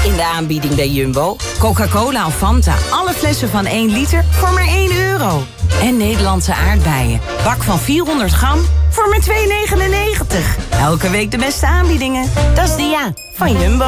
in de aanbieding bij Jumbo. Coca-Cola of Fanta, alle flessen van 1 liter voor maar €1. En Nederlandse aardbeien. Bak van 400 gram voor maar €2,99. Elke week de beste aanbiedingen. Dat is de van Jumbo.